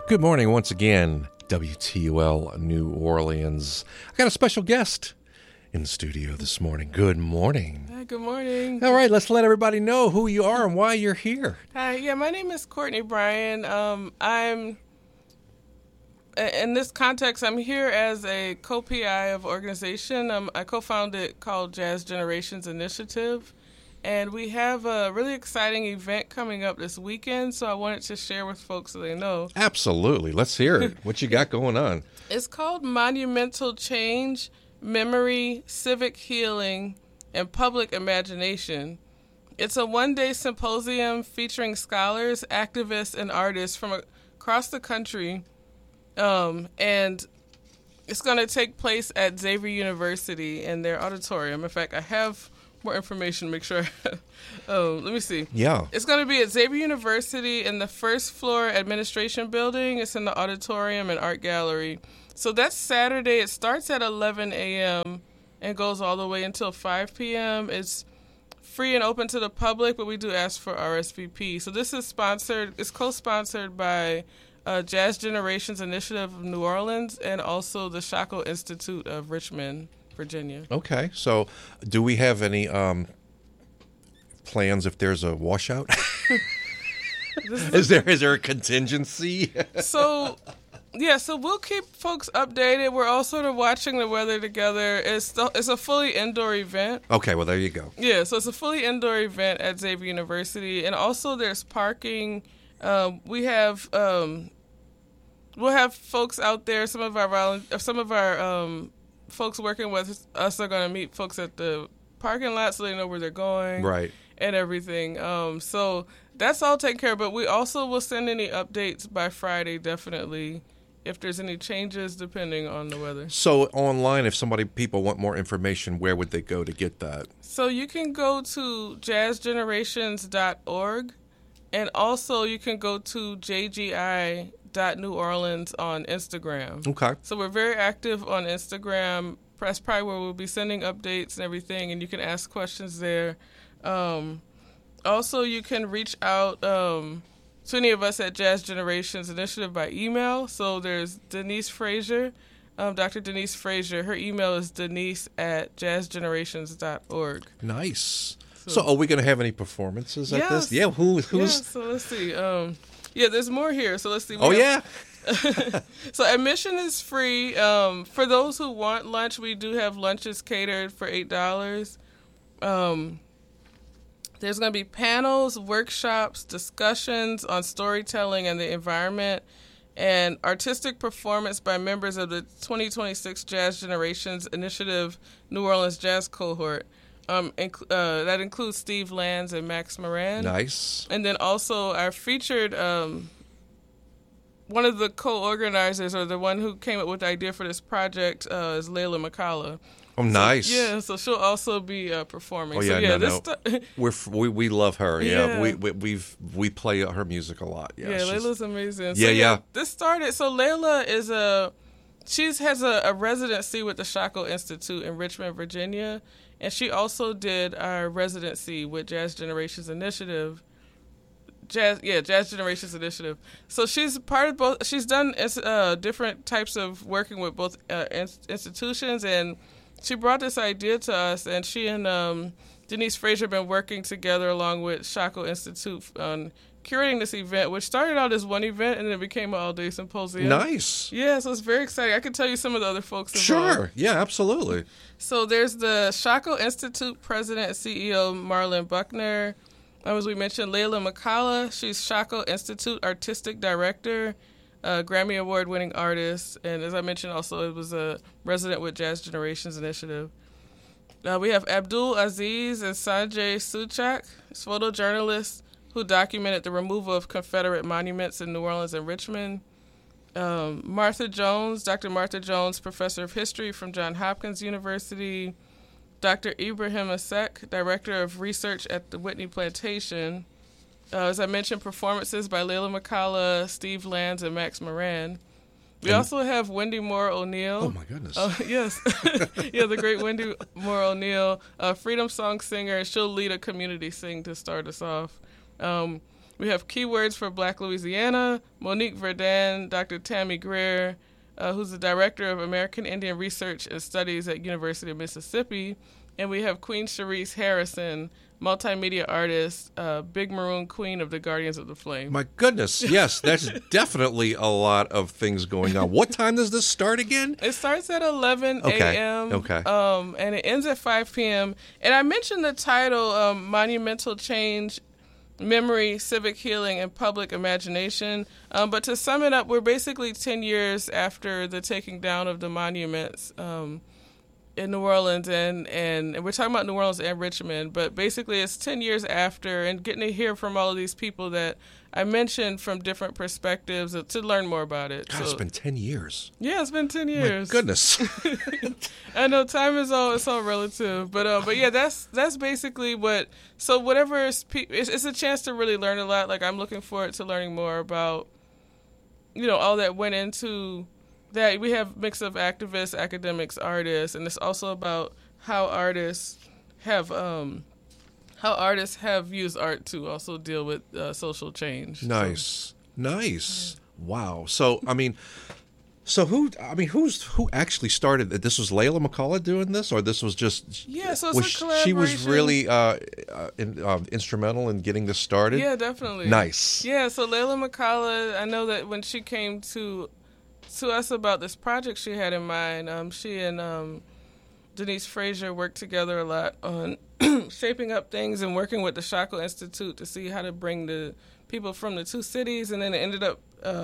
Good morning once again, WTUL New Orleans. I got a special guest in the studio this morning. Good morning. Hi, good morning. All right, let's let everybody know who you are and why you're here. Hi, my name is Courtney Bryan. I'm, in this context, I'm here as a co-PI of organization. I co-founded called Jazz Generations Initiative. And we have a really exciting event coming up this weekend, so I wanted to share with folks so they know. Absolutely. Let's hear it. What you got going on? It's called Monumental Change, Memory, Civic Healing, and Public Imagination. It's a one-day symposium featuring scholars, activists, and artists from across the country, and it's going to take place at Xavier University in their auditorium. In fact, I have more information to make sure. Let me see. Yeah. It's going to be at Xavier University in the first floor administration building. It's in the auditorium and art gallery. So that's Saturday. It starts at 11 a.m. and goes all the way until 5 p.m. It's free and open to the public, but we do ask for RSVP. So this is sponsored. It's co-sponsored by Jazz Generations Initiative of New Orleans and also the Shako Institute of Richmond, Virginia. Okay, so do we have any plans if there's a washout? Is there a contingency? So we'll keep folks updated. We're all sort of watching the weather together. It's a fully indoor event. Okay, well, there you go. Yeah, so it's a fully indoor event at Xavier University, and also there's parking. We'll have folks out there. Some of our folks working with us are going to meet folks at the parking lot so they know where they're going, right, and everything. So that's all taken care of. But we also will send any updates by Friday, definitely, if there's any changes depending on the weather. So online, if people want more information, where would they go to get that? So you can go to jazzgenerations.org, and also you can go to JGI.New Orleans on Instagram. Okay. So we're very active on Instagram. That's probably where we'll be sending updates and everything, and you can ask questions there. Also, you can reach out to any of us at Jazz Generations Initiative by email. So there's Denise Frazier, Dr. Denise Frazier. Her email is denise@jazzgenerations.org. Nice. So are we going to have any performances at this? Yeah, who's? Yeah, so let's see. There's more here. So let's see. So admission is free. For those who want lunch, we do have lunches catered for $8. There's going to be panels, workshops, discussions on storytelling and the environment, and artistic performance by members of the 2026 Jazz Generations Initiative New Orleans Jazz Cohort. That includes Steve Lands and Max Moran. Nice. And then also our featured, one of the co-organizers, or the one who came up with the idea for this project, is Layla McCalla. Oh, nice. So she'll also be performing. Oh, yeah, we love her. Yeah. We play her music a lot. Yeah, Layla's amazing. This started. So Layla has a residency with the Shako Institute in Richmond, Virginia, and she also did our residency with Jazz Generations Initiative. Jazz Generations Initiative. So she's part of both. She's done different types of working with both institutions, and she brought this idea to us, and she and Denise Frazier have been working together along with Shako Institute on curating this event, which started out as one event and then it became an all-day symposium. Nice. Yeah, so it's very exciting. I can tell you some of the other folks involved. Sure. Yeah, absolutely. So there's the Shako Institute President and CEO, Marlon Buckner. As we mentioned, Layla McCalla. She's Shako Institute Artistic Director, Grammy Award-winning artist. And as I mentioned, also it was a resident with Jazz Generations Initiative. We have Abdul Aziz and Sanjay Suchak, photojournalists who documented the removal of Confederate monuments in New Orleans and Richmond. Dr. Martha Jones, professor of history from Johns Hopkins University. Dr. Ibrahim Asek, director of research at the Whitney Plantation. As I mentioned, performances by Layla McCalla, Steve Lands, and Max Moran. We also have Wendy Moore O'Neill. Oh, my goodness. Yes. Yeah, the great Wendy Moore O'Neill, a freedom song singer, and she'll lead a community sing to start us off. We have Keywords for Black Louisiana, Monique Verdun, Dr. Tammy Greer, who's the Director of American Indian Research and Studies at University of Mississippi. And we have Queen Sharice Harrison, multimedia artist, Big Maroon Queen of the Guardians of the Flame. My goodness, yes, that's definitely a lot of things going on. What time does this start again? It starts at 11 a.m. Okay. And it ends at 5 p.m. And I mentioned the title, Monumental Change, Memory, Civic Healing, and Public Imagination. But to sum it up, we're basically 10 years after the taking down of the monuments in New Orleans, and we're talking about New Orleans and Richmond, but basically it's 10 years after, and getting to hear from all of these people that I mentioned from different perspectives to learn more about it. God, it's been 10 years. Yeah, it's been 10 years. My goodness. I know time is all relative, but yeah, that's basically what. So whatever it's a chance to really learn a lot. Like, I'm looking forward to learning more about, all that went into that. We have mix of activists, academics, artists, and it's also about how artists have used art to also deal with social change. Nice. Wow. So who actually started it? This was Layla McCullough doing this, or this was just so it's a collaboration. She was really instrumental in getting this started. Yeah, definitely. Nice. Yeah, so Layla McCullough, I know that when she came to us about this project she had in mind, she and Denise Frazier worked together a lot on shaping up things and working with the Shockoe Institute to see how to bring the people from the two cities, and then it ended up,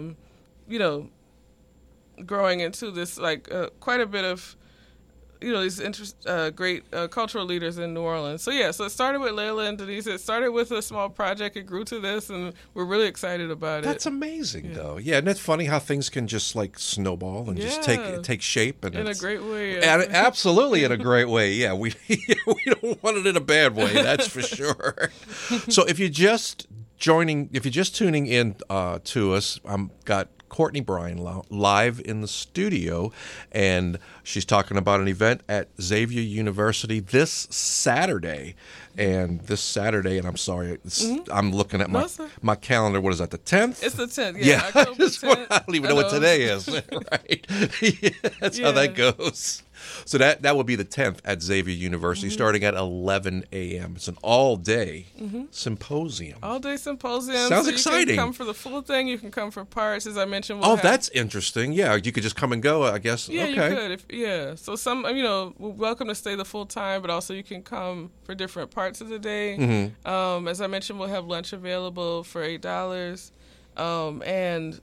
growing into this quite a bit of, these great cultural leaders in New Orleans. So yeah, so it started with Layla and Denise. It started with a small project. It grew to this, and we're really excited about it. That's amazing, though. Yeah, isn't it funny how things can just snowball and just take shape and in a great way. Absolutely, in a great way. Yeah, we don't want it in a bad way. That's for sure. So if you're just tuning in to us, got Courtney Bryan live in the studio, and she's talking about an event at Xavier University this Saturday. And I'm sorry, I'm looking at my calendar. What is that, the 10th? It's the 10th, yeah. October 10th. I don't even know what today is. Right. Yeah, that's how that goes. So that will be the 10th at Xavier University, starting at 11 a.m. It's an all-day symposium. All-day symposium. Sounds exciting. You can come for the full thing. You can come for parts, as I mentioned. That's interesting. Yeah, you could just come and go, I guess. Yeah, okay. You could. So some, we're welcome to stay the full time, but also you can come for different parts of the day. Mm-hmm. As I mentioned, we'll have lunch available for $8. And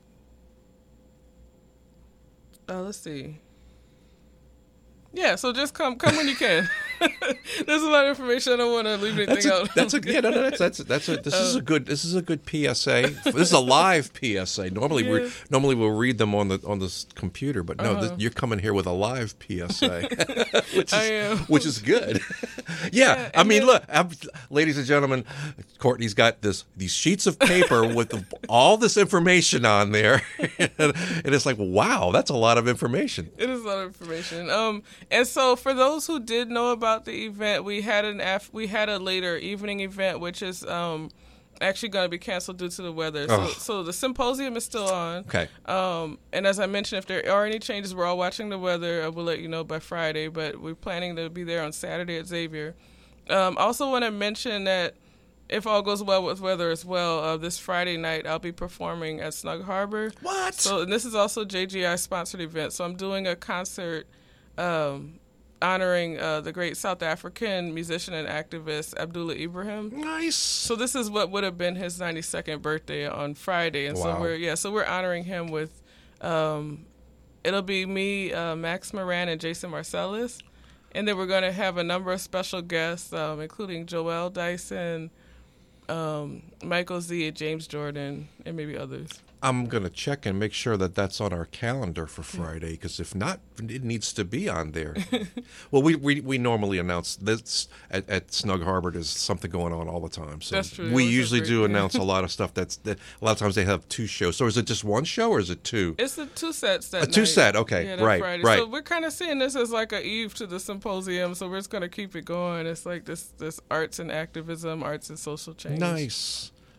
let's see. Yeah, so just come when you can. There's a lot of information. I don't want to leave anything out. This is a good PSA. This is a live PSA. Normally we'll read them on the computer, but no, you're coming here with a live PSA, which is good. Yeah, I mean, look, ladies and gentlemen, Courtney's got these sheets of paper with all this information on there, and it's like, wow, that's a lot of information. It is a lot of information. And so for those who did know about the event, we had a later evening event, which is actually going to be canceled due to the weather. So the symposium is still on. Okay. And as I mentioned, if there are any changes, we're all watching the weather. I will let you know by Friday, but we're planning to be there on Saturday at Xavier. Also want to mention that if all goes well with weather as well, this Friday night I'll be performing at Snug Harbor. What? So, and this is also JGI sponsored event. So I'm doing a concert honoring the great South African musician and activist Abdullah Ibrahim. Nice. So this is what would have been his 92nd birthday on Friday, and wow. so we're honoring him with. It'll be me, Max Moran, and Jason Marcellus, and then we're going to have a number of special guests, including Joel Dyson, Michael Z, James Jordan, and maybe others. I'm going to check and make sure that that's on our calendar for Friday, because if not, it needs to be on there. Well, we normally announce this at Snug Harbor. There's something going on all the time. So that's true. We usually do announce a lot of stuff. A lot of times they have two shows. So is it just one show or is it two? It's the two sets that night. Two set, okay. Yeah, right, Friday. Right. So we're kind of seeing this as like an eve to the symposium, so we're just going to keep it going. It's like this arts and activism, arts and social change. Nice.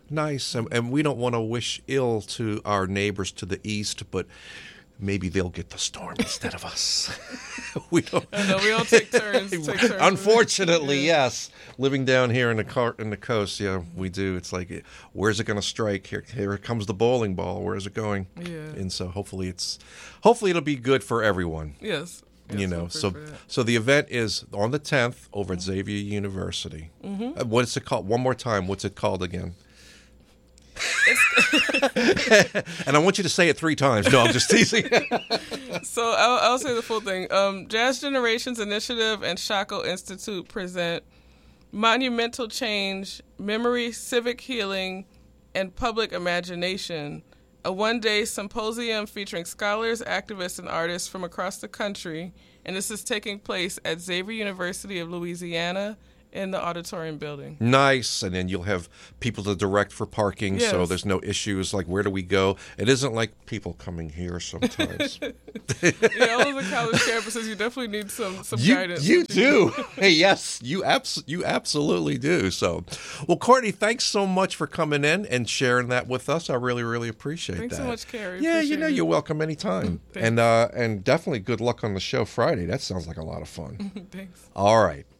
nice. And we don't want to wish ill to our neighbors to the east, but maybe they'll get the storm instead of us. We don't. I know we all take turns. Unfortunately, yes. Living down here in the coast, yeah, we do. It's like, where's it going to strike? Here comes the bowling ball. Where is it going? Yeah. And so hopefully it'll be good for everyone. Yes. You know, so the event is on the 10th over at Xavier University. Mm-hmm. What is it called? One more time. What's it called again? And I want you to say it 3 times. No, I'm just teasing. So I'll say the full thing. Jazz Generations Initiative and Shako Institute present Monumental Change, Memory, Civic Healing, and Public Imagination, a one-day symposium featuring scholars, activists, and artists from across the country. And this is taking place at Xavier University of Louisiana in the auditorium building. Nice. And then you'll have people to direct for parking, yes. So there's no issues like where do we go. It isn't like people coming here sometimes. Yeah, all of the college campuses, you definitely need some guidance. You do. Hey, yes, you absolutely do. So, well, Courtney, thanks so much for coming in and sharing that with us. I really, really appreciate Thanks that. so much, Carrie. Yeah, appreciate you're welcome anytime. And definitely good luck on the show Friday. That sounds like a lot of fun. Thanks. All right.